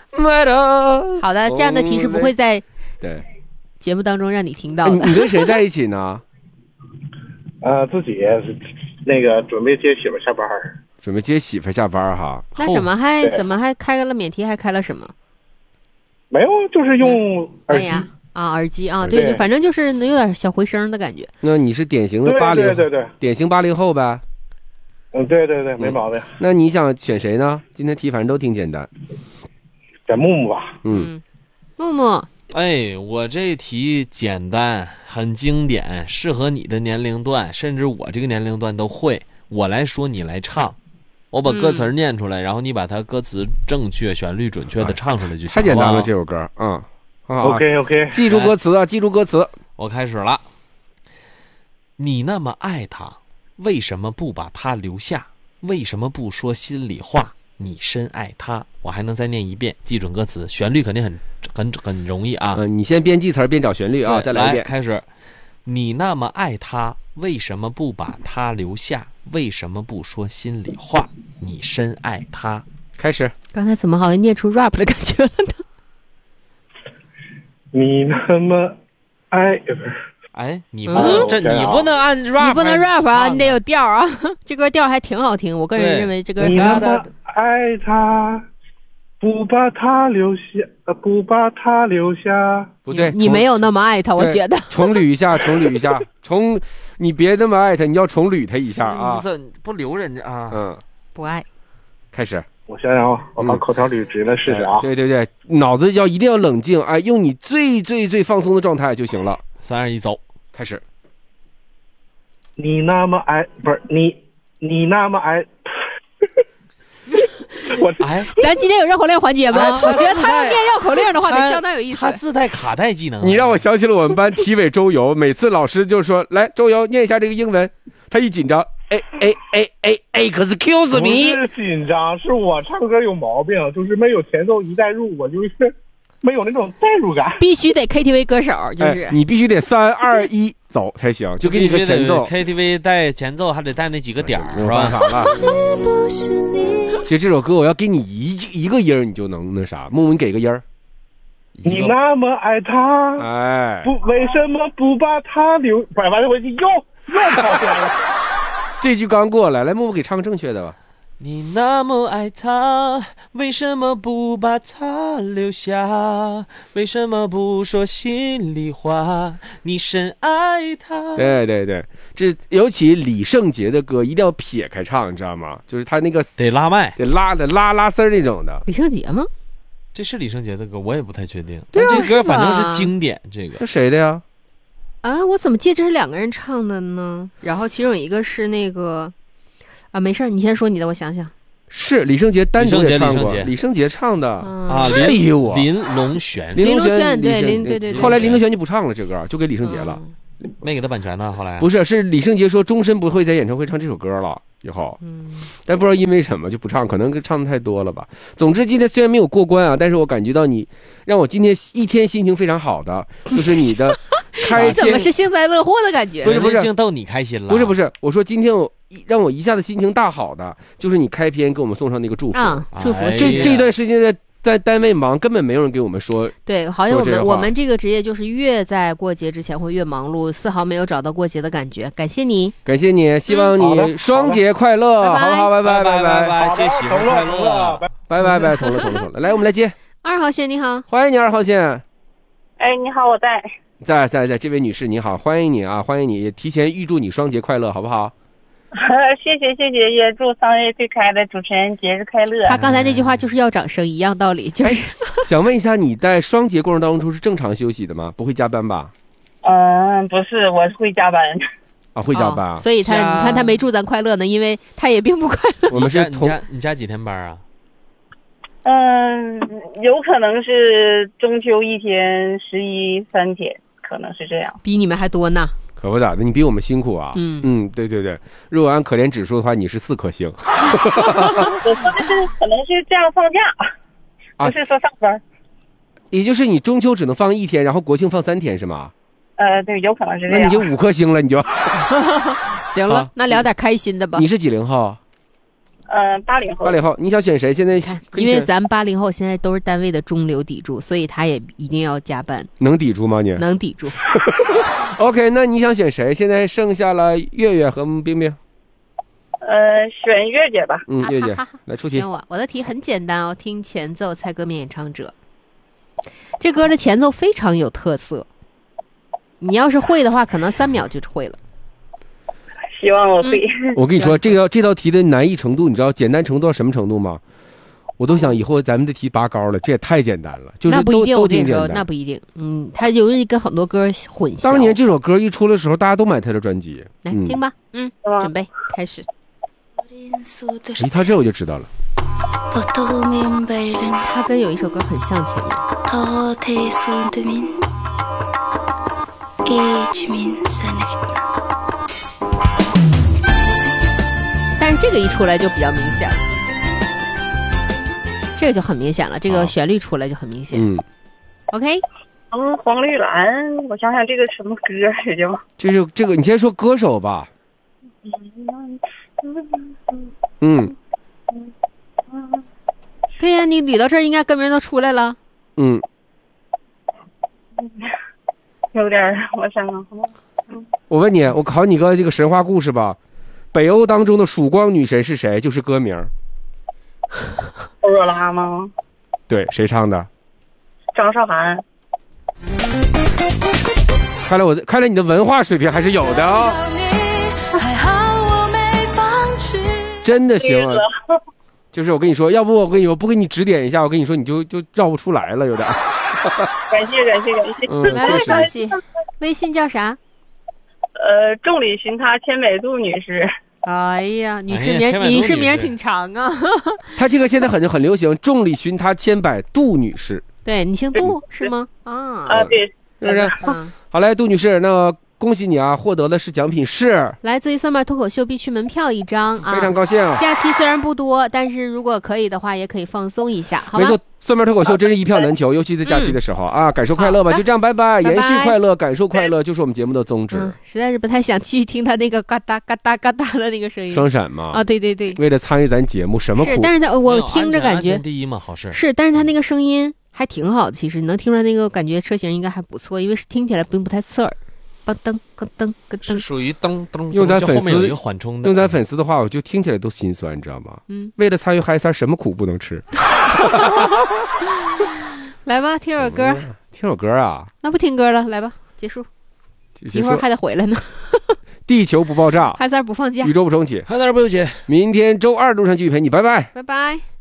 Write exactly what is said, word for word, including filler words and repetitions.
好的，这样的提示不会在对节目当中让你听到的。 你跟谁在一起呢？ 呃，自己那个准备接媳妇下班， 准备接媳妇下班哈。 那怎么还怎么还开了免提，还开了什么？ 没有，就是用耳机。 啊，耳机啊，对，就反正就是有点小回声的感觉。 那你是典型的八零， 对对对， 典型八零后呗。 嗯，对对对，没毛病。 那你想选谁呢？今天题反正都挺简单， 选木木吧。 嗯， 木木， 哎，我这题简单，很经典，适合你的年龄段，甚至我这个年龄段都会。我来说，你来唱。我把歌词念出来，嗯、然后你把它歌词正确、旋律准确的唱出来就行。 太简单了，这首歌，嗯。 OK OK， 记住歌词啊，记住歌词。 我开始了。你那么爱他，为什么不把他留下？为什么不说心里话？你深爱他。我还能再念一遍，记准歌词，旋律肯定很很很容易啊。 嗯，你先边记词边找旋律啊，再来一遍。 开始。你那么爱他，为什么不把他留下？为什么不说心里话？你深爱他。 开始。 刚才怎么好像念出 rap 的感觉了呢？ 你那么爱， 哎，你不能、嗯、这你不能按 rap， 你不能 rap 啊，你得有调啊。这歌调还挺好听，我个人认为这歌。 你那么爱他，不把他留下，呃，不把他留下。 不对， 你, 你没有那么爱他，我觉得。 重捋一下，重捋一下，重，你别那么爱他，你要重捋他一下啊。 不留人家啊。 嗯， 不爱。 开始。 我想想啊，我把口条捋直了试试啊、 嗯。对对对，脑子要一定要冷静，哎，用你最最最放松的状态就行了。 三二一，走， 开始。 你那么爱，不是你，你那么爱。我哎， 咱今天有绕口令环节吗？哎、我觉得他要念绕口令的话，得相当有意思。 他自带卡带技能。 你让我想起了我们班体委周游，每次老师就说：“来，周游念一下这个英文。”他一紧张。哎哎哎哎哎！可是 Q 字谜， 不是紧张，是我唱歌有毛病，就是没有前奏一带入，我就是没有那种代入感。 必须得 K T V 歌手，就是、 哎、你必须得三二一走才行，就给你个前奏。 K T V 带前奏还得带那几个点儿， 没有办法了。其实这首歌我要给你一一个音儿，你就能那啥。木木，你给个音儿。 你那么爱他， 哎， 不为什么不把他留？反正我就又又跑偏了。 这句刚过来，来木木给唱个正确的吧。 你那么爱他，为什么不把他留下？为什么不说心里话？你深爱他。 对对对，这尤其李圣杰的歌一定要撇开唱，你知道吗？就是他那个得拉麦， 得拉的拉拉丝那种的。 李圣杰吗？ 这是李圣杰的歌，我也不太确定。 对啊， 但这歌反正是经典。这个是谁的呀？ 啊，我怎么记得这是两个人唱的呢？然后其中有一个是那个啊，没事，你先说你的，我想想。 是李圣杰单独也唱过， 李圣杰唱的啊， 质疑我林龙璇， 林龙璇对林对对对。 后来林龙璇就不唱了，这歌就给李圣杰了， 嗯、没给他版权呢。后来不是，是李圣杰说终身不会在演唱会唱这首歌了。以后， 嗯， 但不知道因为什么就不唱，可能唱的太多了吧。总之今天虽然没有过关啊，但是我感觉到你让我今天一天心情非常好的，就是你的开篇。 你怎么是幸灾乐祸的感觉？ 不是不是， 已经逗你开心了。 不是不是，我说今天我让我一下子心情大好的，就是你开篇给我们送上那个祝福啊，祝福。 这这一段时间在在单位忙，根本没有人给我们说。 对，好像我们我们这个职业就是越在过节之前会越忙碌，丝毫没有找到过节的感觉。感谢你， 感谢你，希望你双节快乐， 好不好？拜拜拜拜拜，接媳妇快乐， 拜拜拜，同了同了同了，来我们来接二号线，你好， 欢迎你二号线。 哎，你好，我在在在在，这位女士你好，欢迎你啊，欢迎你，也提前预祝你双节快乐，好不好？ 谢谢谢谢，也祝三位最可爱的主持人节日快乐。 他刚才那句话就是要掌声，一样道理，就是。 想问一下，你在双节过程当中是正常休息的吗？不会加班吧？ 嗯，不是，我会加班。 啊，会加班、 哦，所以他你看他没祝咱快乐呢，因为他也并不快乐。 我们是你加你加几天班啊？ 嗯，有可能是中秋一天，十一三天，可能是这样。 比你们还多呢。 可不咋的，你比我们辛苦啊。 嗯嗯，对对对，如果按可怜指数的话，你是四颗星。 我说的是可能是这样放假，不是说上班、啊。 也就是你中秋只能放一天，然后国庆放三天是吗？ 呃，对，有可能是这样。 那你就五颗星了，你就。 行了，那聊点开心的吧。 你是几零后？ 呃，八零后。 八零后，你想选谁？现在看， 可以选因为咱们八零后现在都是单位的中流砥柱，所以他也一定要加班， 能抵住吗你？ 能抵住。 OK， 那你想选谁？现在剩下了月月和冰冰。 呃，选月姐吧。 嗯，月姐哈哈哈来出题选。我，我的题很简单哦，听前奏猜歌名演唱者。这歌的前奏非常有特色，你要是会的话，可能三秒就会了。 希望我会。 嗯我跟你说，这个这道题的难易程度，你知道简单程度到什么程度吗？我都想以后咱们的题拔高了，这也太简单了，就是都那不一定， 都我跟你说， 挺简单。 那不一定。嗯，它容易跟很多歌混淆。 当年这首歌一出的时候，大家都买他的专辑。 来、 嗯， 听吧，嗯， 吧准备开始。 一他这我就知道了。 它跟有一首歌很像，前面。但是这个一出来就比较明显了，这个就很明显了，这个旋律出来就很明显。 嗯， OK， 嗯，黄绿蓝，我想想这个什么歌也叫。 这是这个，你先说歌手吧。嗯对呀、你捋到这儿应该歌名都出来了。 嗯， 有点儿，我想想。 我问你，我考你个这个神话故事吧。北欧当中的曙光女神是谁？就是歌名。 欧若拉吗？ 对，谁唱的？ 张韶涵。 看来我的，看来你的文化水平还是有的哦。真的行啊！就是我跟你说，要不我跟你我不给你指点一下，我跟你说你就就绕不出来了，有点。 感谢感谢感谢。 嗯， 来来， 谢谢恭喜！微信叫啥？ 呃，众里寻他千百度女士。 哎呀，女士哎呀名， 千百度女士女士名挺长啊。 他这个现在很很流行，众里寻他千百度女士， 对你姓杜是吗？啊， 啊，对。 是不是？ 嗯， 好嘞，杜女士，那恭喜你啊，获得的是奖品是， 来自于酸麦脱口秀必须门票一张啊。 非常高兴。 假期虽然不多，但是如果可以的话，也可以放松一下，好吧？ 没错，蒜面脱口秀真是一票难求，尤其在假期的时候啊，感受快乐吧， 好的就这样，拜拜， 拜拜延续快乐，感受快乐，就是我们节目的宗旨嗯。，实在是不太想继续听他那个嘎哒嘎哒嘎哒的那个声音。 双闪嘛啊，，对对对， 为了参与咱节目，什么是， 苦？ 但是他没有我听着安全安感觉全第一嘛，好事。 是，但是他那个声音还挺好的，其实你能听出来那个感觉车型应该还不错，因为是听起来并不太刺耳。噔噔咯噔咯噔， 是属于噔噔， 用咱粉丝就后面有一个缓冲的。 用咱粉丝的话，我就听起来都心酸，你知道吗？ 嗯， 为了参与嗨三，什么苦不能吃？ 来吧，听首歌， 听首歌啊， 那不听歌了，来吧，结束， 就说一会儿还得回来呢， 地球不爆炸， 还三不放假宇，宙不重启， 还在那儿不有姐。 明天周二路上继续陪你，拜拜。 拜拜。